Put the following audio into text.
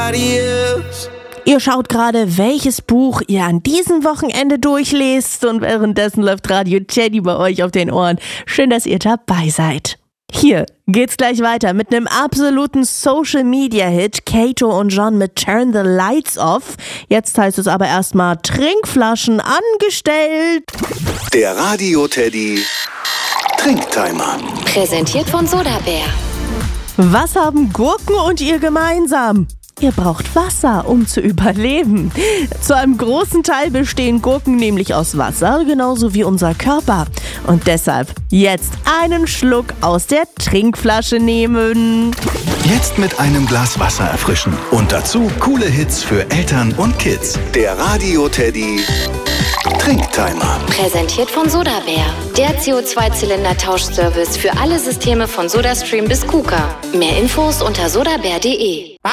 nobody else. Ihr schaut gerade, welches Buch ihr an diesem Wochenende durchlest und währenddessen läuft Radio Teddy bei euch auf den Ohren. Schön, dass ihr dabei seid. Hier geht's gleich weiter mit einem absoluten Social-Media-Hit. Kato und John mit Turn the Lights Off. Jetzt heißt es aber erstmal Trinkflaschen angestellt. Der Radio Teddy Trinktimer. Präsentiert von Sodabär. Was haben Gurken und ihr gemeinsam? Ihr braucht Wasser, um zu überleben. Zu einem großen Teil bestehen Gurken nämlich aus Wasser, genauso wie unser Körper. Und deshalb jetzt einen Schluck aus der Trinkflasche nehmen. Jetzt mit einem Glas Wasser erfrischen. Und dazu coole Hits für Eltern und Kids. Der Radio Teddy Trinktimer. Präsentiert von Sodabär. Der CO2-Zylinder-Tauschservice für alle Systeme von SodaStream bis KUKA. Mehr Infos unter sodabär.de.